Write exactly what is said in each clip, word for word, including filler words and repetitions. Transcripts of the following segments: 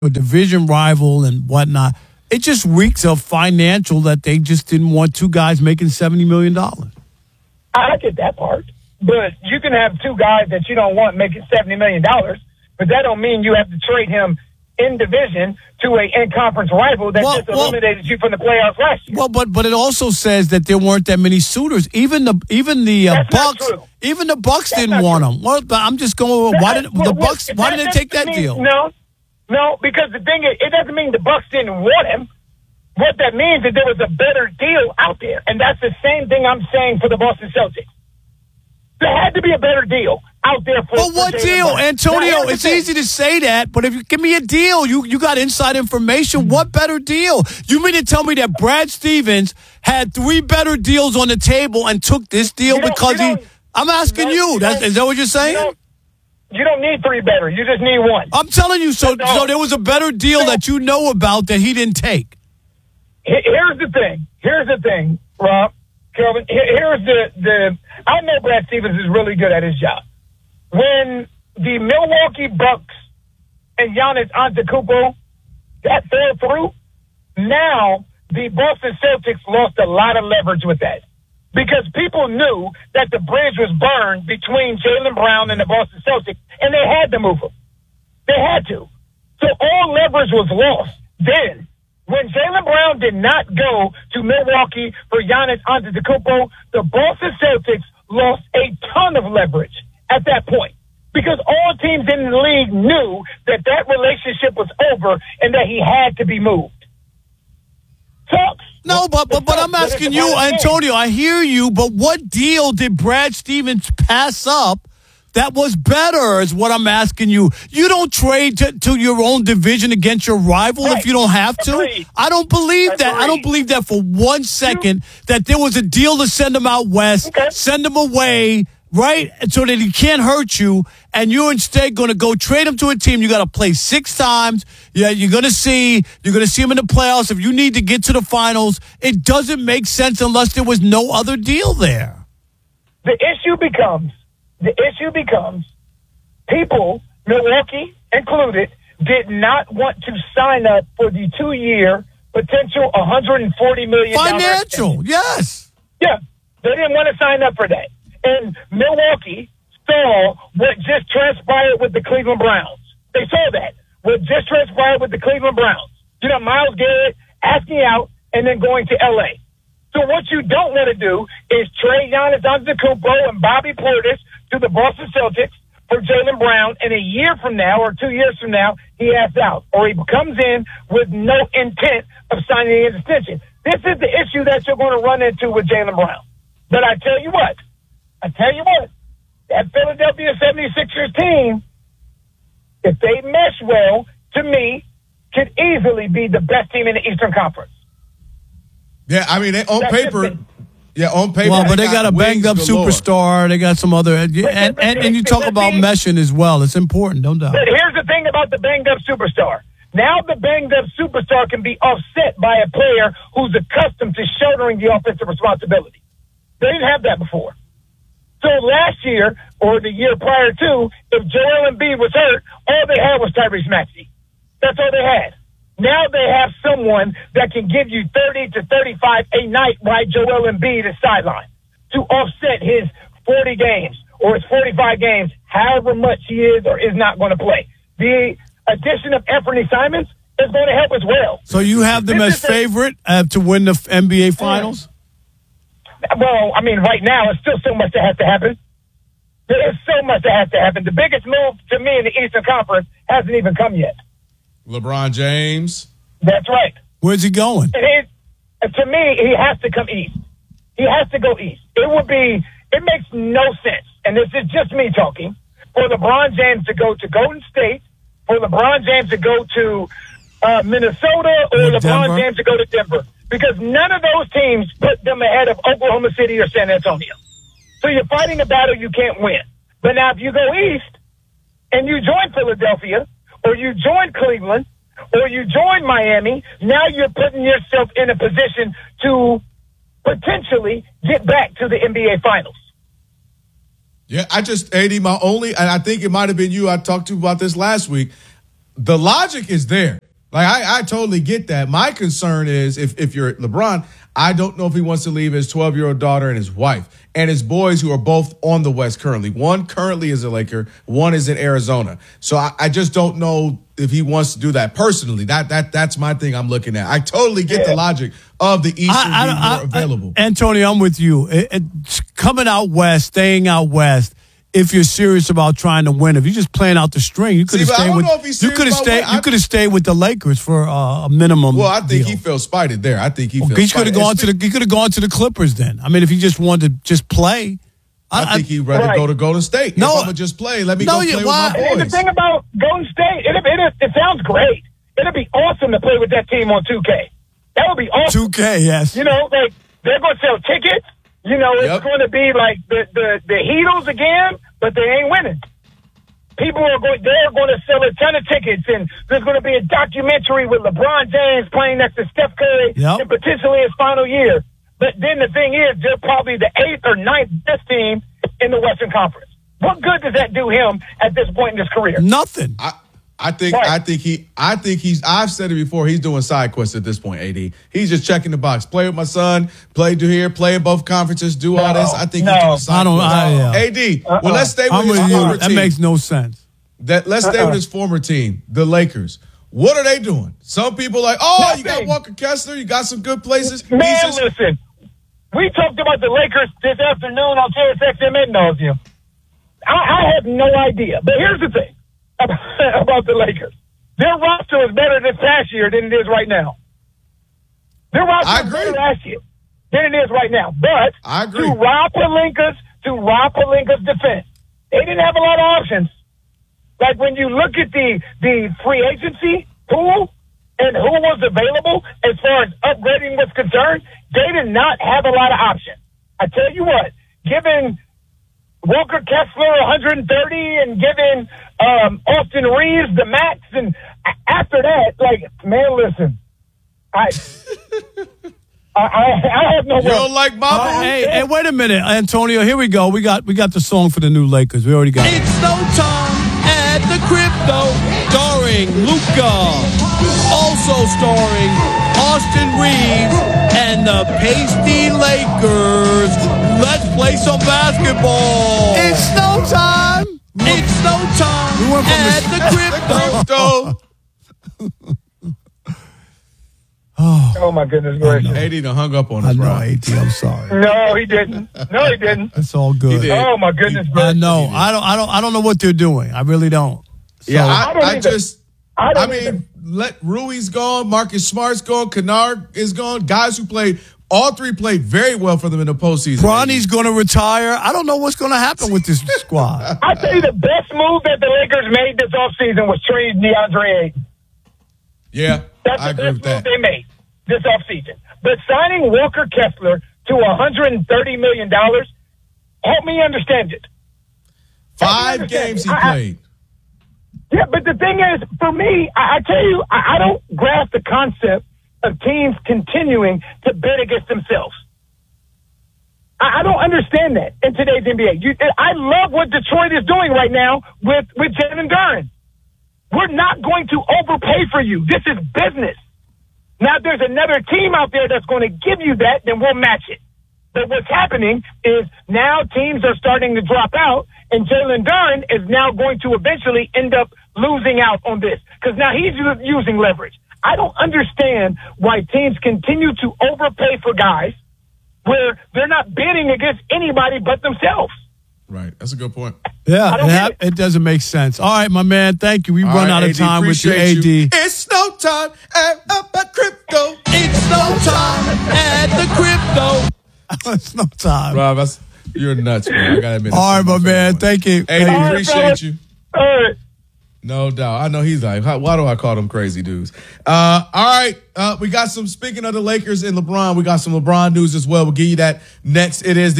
a division rival and whatnot. It just reeks of financial that they just didn't want two guys making seventy million dollars. I get that part. But you can have two guys that you don't want making seventy million dollars, but that don't mean you have to trade him in division to a in-conference rival that well, just eliminated well, you from the playoffs last year. Well, but but it also says that there weren't that many suitors. Even the even the uh, Bucks, even the Bucks that's didn't want true. him. Well, I'm just going. Why did well, the Bucks? Well, why did they take that mean, deal? No, no, because the thing is, it doesn't mean the Bucks didn't want him. What that means is there was a better deal out there, and that's the same thing I'm saying for the Boston Celtics. There had to be a better deal out there for. But what for deal, Brown. Antonio? It's easy to say that, but if you give me a deal, you you got inside information. What better deal? You mean to tell me that Brad Stevens had three better deals on the table and took this deal you because he? I'm asking you. you that's, is that what you're saying? You don't, you don't need three better. You just need one. I'm telling you. So so there was a better deal that you know about that he didn't take. Here's the thing. Here's the thing, Rob, Kelvin. Here's the the. I know Brad Stevens is really good at his job. When the Milwaukee Bucks and Giannis Antetokounmpo that fell through, now the Boston Celtics lost a lot of leverage with that because people knew that the bridge was burned between Jaylen Brown and the Boston Celtics, and they had to move him. They had to. So all leverage was lost then. When Jaylen Brown did not go to Milwaukee for Giannis Antetokounmpo, the Boston Celtics lost a ton of leverage at that point because all teams in the league knew that that relationship was over and that he had to be moved. Sucks. No, but but, but I'm asking you, Antonio, I hear you, but what deal did Brad Stevens pass up that was better is what I'm asking you. You don't trade to, to your own division against your rival right. if you don't have to. Agreed. I don't believe Agreed. that. I don't believe that for one second you, that there was a deal to send him out west, okay. send him away, right, so that he can't hurt you, and you're instead going to go trade him to a team you got to play six times. Yeah, you're going to see you're going to see him in the playoffs. If you need to get to the finals, it doesn't make sense unless there was no other deal there. The issue becomes. The issue becomes people, Milwaukee included, did not want to sign up for the two-year potential one hundred forty million dollars financial, yes. Yeah, they didn't want to sign up for that. And Milwaukee saw what just transpired with the Cleveland Browns. They saw that. What just transpired with the Cleveland Browns. You know, Myles Garrett asking out and then going to L A. So what you don't want to do is trade Giannis Antetokounmpo and Bobby Portis to the Boston Celtics for Jaylen Brown, and a year from now or two years from now, he asks out. Or he comes in with no intent of signing an extension. This is the issue that you're going to run into with Jaylen Brown. But I tell you what, I tell you what, that Philadelphia seventy-sixers team, if they mesh well, to me, could easily be the best team in the Eastern Conference. Yeah, I mean, they, on That's paper... Yeah, on paper. Well, but they got, got a banged up galore. superstar. They got some other, and and, and you talk about meshing as well. It's important, don't doubt. But here's the thing about the banged up superstar. Now the banged up superstar can be offset by a player who's accustomed to shouldering the offensive responsibility. They didn't have that before. So last year or the year prior to, if Joel Embiid was hurt, all they had was Tyrese Maxey. That's all they had. Now they have someone that can give you thirty to thirty-five a night while Joel Embiid is sidelined to offset his forty games or his forty-five games, however much he is or is not going to play. The addition of Anthony Simons is going to help as well. So you have them this as favorite uh, to win the N B A Finals? Well, I mean, right now, it's still so much that has to happen. There is so much that has to happen. The biggest move to me in the Eastern Conference hasn't even come yet. LeBron James. That's right. Where's he going? It, it, to me, he has to come east. He has to go east. It would be, it makes no sense, and this is just me talking, for LeBron James to go to Golden State, for LeBron James to go to uh, Minnesota, or, or LeBron Denver. James to go to Denver. Because none of those teams put them ahead of Oklahoma City or San Antonio. So you're fighting a battle you can't win. But now if you go east and you join Philadelphia or you join Cleveland or you join Miami, now you're putting yourself in a position to potentially get back to the N B A Finals. Yeah, I just, A D, my only, and I think it might have been you I talked to about this last week, the logic is there. Like, I, I totally get that. My concern is if, if you're LeBron, I don't know if he wants to leave his twelve-year-old daughter and his wife and his boys who are both on the West currently. One currently is a Laker. One is in Arizona. So I, I just don't know if he wants to do that personally. That that That's my thing I'm looking at. I totally get yeah. the logic of the Eastern I, being I, more I, available. I, Antonio, I'm with you. It, it's coming out West, staying out West. If you're serious about trying to win, if you're just playing out the string, you could have stayed with. You could have stayed. You could have stayed with the Lakers for uh, a minimum. Well, I think deal. he feels spited there. I think he. Well, feels he could have gone to the. He could have gone to the Clippers then. I mean, if he just wanted to just play. I, I think he'd rather right. go to Golden State. No, if I'm gonna just play. Let me no, go play why? with my boys. And the thing about Golden State, it, it, it sounds great. It'd be awesome to play with that team on two K. That would be awesome. two K, yes. You know, like they're going to sell tickets. You know, it's yep. going to be like the, the, the Heatles again, but they ain't winning. People are going, they're going to sell a ton of tickets, and there's going to be a documentary with LeBron James playing next to Steph Curry yep. in potentially his final year. But then the thing is, they're probably the eighth or ninth best team in the Western Conference. What good does that do him at this point in his career? Nothing. I, I think right. I think he I think he's I've said it before, he's doing side quests at this point, A D. He's just checking the box. Play with my son, play to here, play in both conferences, do all no, this. I think no. he's doing side I don't quests. I, yeah. A D, uh-uh. well, let's stay with I'm his with former you. team. That makes no sense. That let's stay uh-uh. with his former team, the Lakers. What are they doing? Some people are like, oh, Nothing. You got Walker Kessler, you got some good places. Man, pieces. Listen, we talked about the Lakers this afternoon on Sirius X M ad nauseum. I, I have no idea. But here's the thing about, about the Lakers. Their roster is better this past year than it is right now. Their roster is better last year than it is right now. But I agree. to Rob Pelinka's, to Rob Pelinka's defense, they didn't have a lot of options. Like when you look at the, the free agency pool and who was available as far as upgrading was concerned, they did not have a lot of options. I tell you what, giving Walker Kessler one hundred thirty and giving um, Austin Reeves the max, and after that, like, man, listen, I I, I, I have no. You don't like Mama? Uh, hey, hey, wait a minute, Antonio. Here we go. We got we got the song for the new Lakers. We already got it. It's no time at the crypto, starring Luca, also starring Austin Reeves and the Pasty Lakers. Let's play some basketball. It's no time. It's no time we went from at the, the crypto. oh, oh my goodness gracious! A D done hung up on us, I know, bro. A D. I'm sorry. No, he didn't. No, he didn't. It's all good. Oh my goodness gracious! I know. I don't. I don't. I don't know what they're doing. I really don't. So, Yeah, I, I don't I either. just. I, don't I mean, either. let Rui's gone, Marcus Smart's gone, Kennard is gone. Guys who played, all three played very well for them in the postseason. Bronny's going to retire. I don't know what's going to happen with this squad. I tell you, the best move that the Lakers made this offseason was trade DeAndre Ayton. Yeah, That's I the agree best with that. move they made this offseason. But signing Walker Kessler to one hundred thirty million dollars, help me understand it. Five understand games it. he I, played. Yeah, but the thing is, for me, I, I tell you, I, I don't grasp the concept of teams continuing to bet against themselves. I, I don't understand that in today's N B A. You, I love what Detroit is doing right now with, with Jalen Duren. We're not going to overpay for you. This is business. Now, if there's another team out there that's going to give you that, then we'll match it. But what's happening is now teams are starting to drop out, and Jalen Duren is now going to eventually end up losing out on this because now he's using leverage. I don't understand why teams continue to overpay for guys where they're not bidding against anybody but themselves. Right, that's a good point. Yeah, don't it, get it. it doesn't make sense. All right, my man, thank you. We All run right, out of A D, time with you, appreciate A D. It's no time at, up at crypto. It's no time at the crypto. It's no time. Rob, that's, you're nuts, man. I gotta admit. All right, my man, thank you. A D, Thank you. appreciate you. All right. No doubt. I know he's like, how, why do I call them crazy dudes? Uh, all right. Uh, we got some, speaking of the Lakers and LeBron, we got some LeBron news as well. We'll give you that next. It is the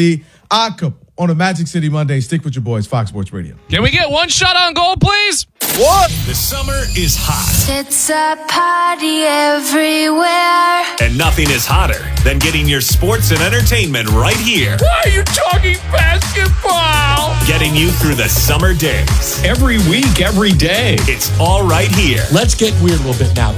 Odd Couple on a Magic City Monday. Stick with your boys, Fox Sports Radio. Can we get one shot on goal, please? What? The summer is hot. It's a party everywhere. And nothing is hotter than getting your sports and entertainment right here. Why are you talking basketball? Getting you through the summer days. Every week, every day. It's all right here. Let's get weird a little bit now.